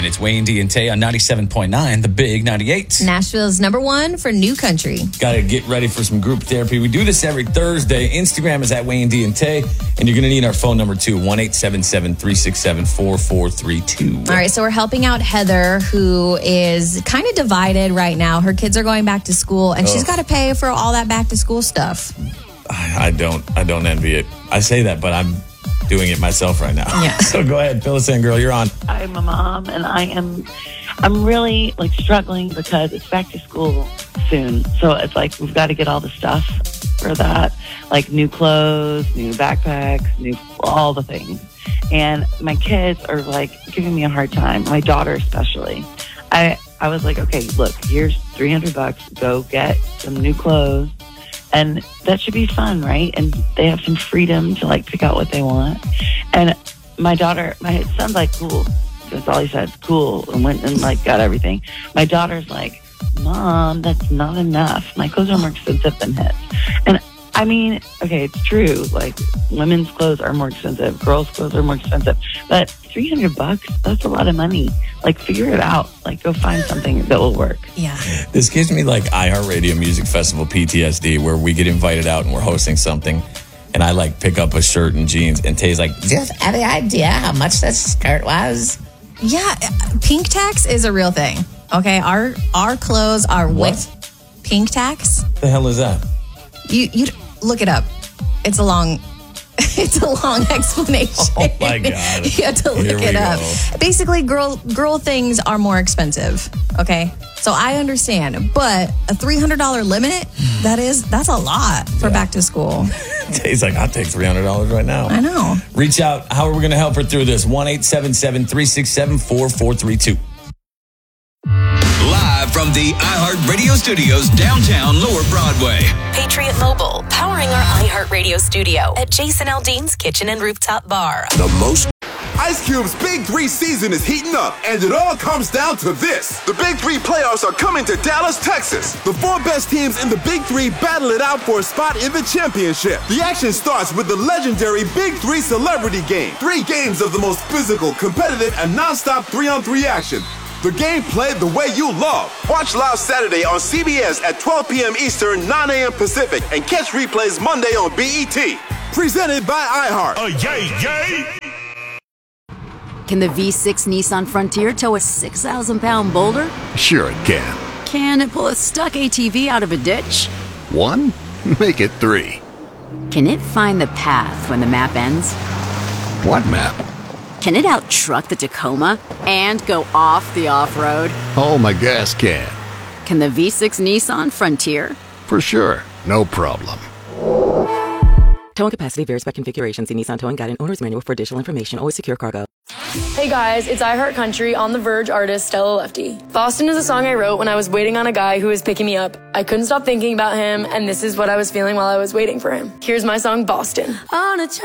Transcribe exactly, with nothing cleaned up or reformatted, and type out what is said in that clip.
It's Wayne D and Tay on ninety-seven point nine, the big ninety-eight. Nashville's number one for new country. Got to get ready for some group therapy. We do this every Thursday. Instagram is at Wayne D and Tay. And you're going to need our phone number too, one eight seven seven, three six seven, four four three two. All right, so we're helping out Heather, who is kind of divided right now. Her kids are going back to school, and Ugh. she's got to pay for all that back to school stuff. I, I don't I don't envy it. I say that, but I'm doing it myself right now. Yeah. So go ahead, fill us in, girl. You're on. I'm a mom, and I am I'm really like struggling because it's back to school soon. So it's like we've got to get all the stuff for that, like new clothes, new backpacks, new all the things. And my kids are like giving me a hard time. My daughter especially. I I was like, okay, look, here's three hundred bucks. Go get some new clothes. And that should be fun, right? And they have some freedom to like pick out what they want. And my daughter, my son's like, cool. That's all he said, cool. And went and like got everything. My daughter's like, Mom, that's not enough. My clothes are more expensive than his. And I mean, okay, it's true. Like women's clothes are more expensive. Girls' clothes are more expensive. But three hundred bucks, that's a lot of money. Like figure it out. Like go find something that will work. Yeah. This gives me like iHeartRadio Music Festival P T S D, where we get invited out and we're hosting something. And I like pick up a shirt and jeans. And Tay's like, do you have any idea how much this skirt was? Yeah. Pink tax is a real thing. Okay. Our our clothes are What? with pink tax. The hell is that? You you look it up. It's a long it's a long explanation. Oh my God. You have to look Here we it up. go. Basically, girl girl things are more expensive. Okay. So I understand, but a three hundred dollars limit, that is that's a lot for Yeah. back to school. Tay's like, I'll take three hundred dollars right now. I know. Reach out. How are we going to help her through this? one eight seven seven, three six seven, four four three two. Live from the iHeartRadio studios downtown Lower Broadway. Patriot Mobile, powering our iHeartRadio studio at Jason Aldean's Kitchen and Rooftop Bar. The most. Ice Cube's Big Three season is heating up, and it all comes down to this. The Big Three playoffs are coming to Dallas, Texas. The four best teams in the Big Three battle it out for a spot in the championship. The action starts with the legendary Big Three Celebrity Game. Three games of the most physical, competitive, and nonstop three-on-three action. The game played the way you love. Watch live Saturday on C B S at twelve p.m. Eastern, nine a.m. Pacific, and catch replays Monday on B E T. Presented by iHeart. Oh, yay, yay! Can the V six Nissan Frontier tow a six thousand pound boulder? Sure it can. Can it pull a stuck A T V out of a ditch? One? Make it three. Can it find the path when the map ends? What map? Can it out-truck the Tacoma and go off the off-road? Oh, my gas can. Can the V six Nissan Frontier? For sure. No problem. Towing capacity varies by configuration. See Nissan Towing Guide and Owner's Manual for additional information. Always secure cargo. Hey guys, it's iHeart Country on the Verge artist Stella Lefty. Boston is a song I wrote when I was waiting on a guy who was picking me up. I couldn't stop thinking about him, and this is what I was feeling while I was waiting for him. Here's my song, Boston. On a